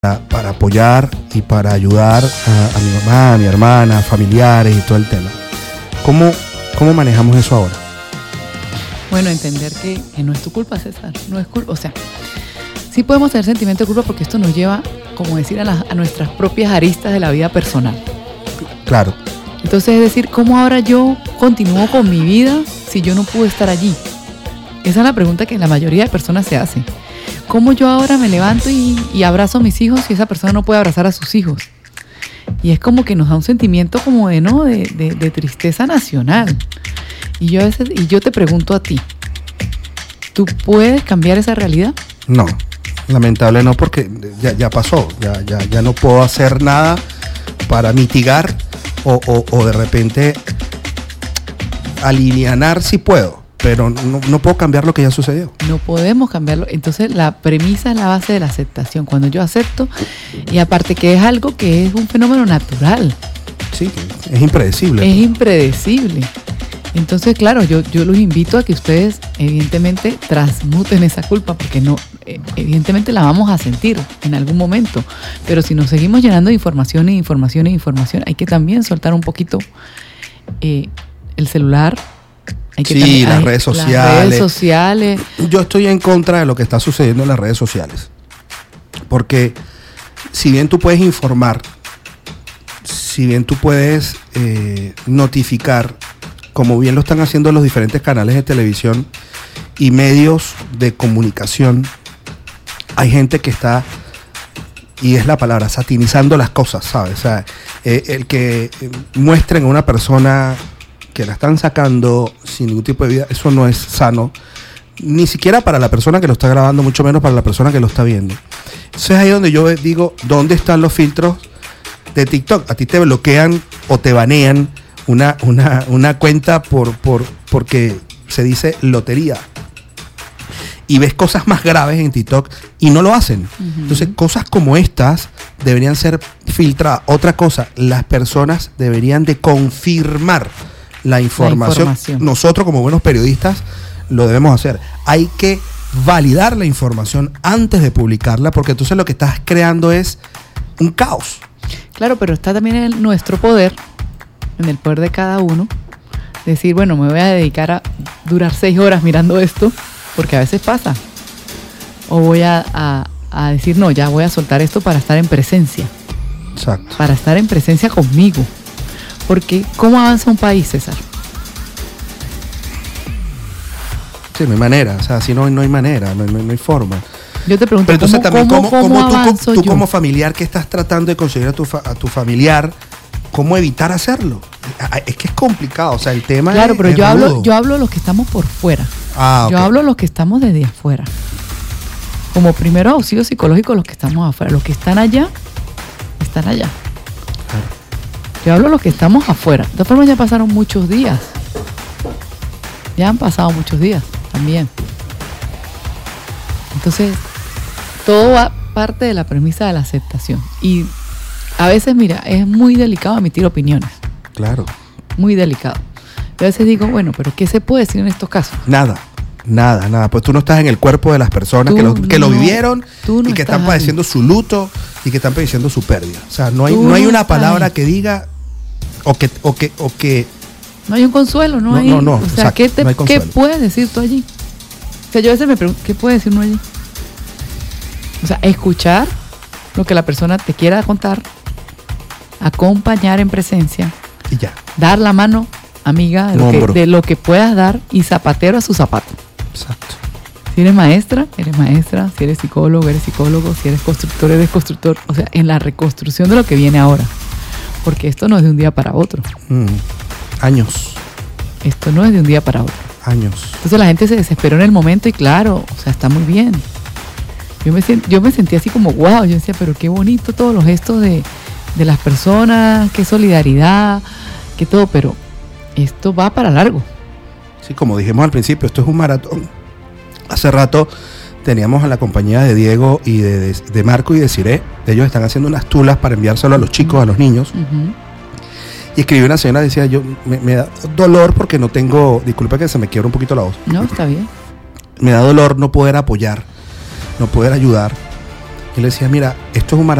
para apoyar y para ayudar a mi mamá, a mi hermana, familiares y todo el tema. ¿Cómo manejamos eso ahora? Bueno, entender que no es tu culpa, César, no es culpa, o sea, sí podemos tener sentimiento de culpa porque esto nos lleva, como decir, a nuestras propias aristas de la vida personal. Claro. Entonces, es decir, ¿cómo ahora yo continúo con mi vida si yo no pude estar allí? Esa es la pregunta que la mayoría de personas se hacen. ¿Cómo yo ahora me levanto y abrazo a mis hijos si esa persona no puede abrazar a sus hijos? Y es como que nos da un sentimiento como de tristeza nacional. Y yo te pregunto a ti, ¿tú puedes cambiar esa realidad? No, lamentable no, porque ya pasó, ya no puedo hacer nada para mitigar o de repente alivianar si puedo, pero no puedo cambiar lo que ya sucedió. No podemos cambiarlo. Entonces la premisa es la base de la aceptación. Cuando yo acepto, y aparte que es algo que es un fenómeno natural. Sí, es impredecible. Es impredecible. Entonces, claro, yo los invito a que ustedes evidentemente transmuten esa culpa, porque evidentemente la vamos a sentir en algún momento, pero si nos seguimos llenando de información, hay que también soltar un poquito el celular. Las redes sociales. Las redes sociales. Yo estoy en contra de lo que está sucediendo en las redes sociales, porque si bien tú puedes informar, si bien tú puedes notificar, como bien lo están haciendo los diferentes canales de televisión y medios de comunicación, hay gente que está, y es la palabra, satinizando las cosas, ¿sabes? O sea, el que muestren a una persona que la están sacando sin ningún tipo de vida, eso no es sano, ni siquiera para la persona que lo está grabando, mucho menos para la persona que lo está viendo. Entonces es ahí donde yo digo, ¿dónde están los filtros de TikTok? A ti te bloquean o te banean una cuenta porque se dice lotería, y ves cosas más graves en TikTok y no lo hacen. Uh-huh. Entonces cosas como estas deberían ser filtradas. Otra cosa, las personas deberían de confirmar la información. Nosotros como buenos periodistas lo debemos hacer. Hay que validar la información antes de publicarla, porque entonces lo que estás creando es un caos. Claro, pero está también en nuestro poder, en el poder de cada uno, decir, bueno, me voy a dedicar a durar 6 horas mirando esto, porque a veces pasa. O voy a decir, no, ya voy a soltar esto para estar en presencia. Exacto. Para estar en presencia conmigo. Porque, ¿cómo avanza un país, César? Sí, no hay manera. O sea, si no hay manera, no hay forma. Yo te pregunto, pero entonces ¿cómo tú como familiar que estás tratando de conseguir a tu familiar, ¿cómo evitar hacerlo? Es que es complicado, o sea, el tema claro, es... Claro, pero yo hablo de los que estamos por fuera. Okay. Yo hablo de los que estamos desde afuera. Como primero auxilio psicológico, los que estamos afuera. Los que están allá, están allá. Claro. Yo hablo de los que estamos afuera. De todas formas, ya pasaron muchos días. Ya han pasado muchos días también. Entonces, todo va parte de la premisa de la aceptación. Y a veces, mira, es muy delicado emitir opiniones. Claro. Muy delicado. Yo a veces digo, bueno, pero ¿qué se puede decir en estos casos? Nada. Pues tú no estás en el cuerpo de las personas que lo vivieron y que están padeciendo su luto y que están padeciendo su pérdida. O sea, no hay una palabra que diga o que no hay un consuelo, no. O sea, exacto, ¿qué puedes decir tú allí? O sea, yo a veces me pregunto, ¿qué puede decir uno allí? O sea, escuchar lo que la persona te quiera contar, acompañar en presencia y ya. Dar la mano amiga de lo que puedas dar y zapatero a su zapato. Exacto. Si eres maestra, si eres psicólogo, si eres constructor, eres constructor. O sea, en la reconstrucción de lo que viene ahora. Porque esto no es de un día para otro. Años. Esto no es de un día para otro. Años. Entonces la gente se desesperó en el momento y claro, o sea, está muy bien. Yo me sentí así como wow, yo decía, pero qué bonito todos los gestos de las personas, qué solidaridad, qué todo, pero esto va para largo. Sí, como dijimos al principio, esto es un maratón. Hace rato teníamos a la compañía de Diego y de Marco y de Ciré. Ellos están haciendo unas tulas para enviárselo a los chicos, a los niños. Uh-huh. Y escribió una señora, decía, yo me da dolor porque no tengo, disculpa que se me quiebra un poquito la voz. No, está bien. Me da dolor no poder apoyar, no poder ayudar, Yo le decía, mira, esto es un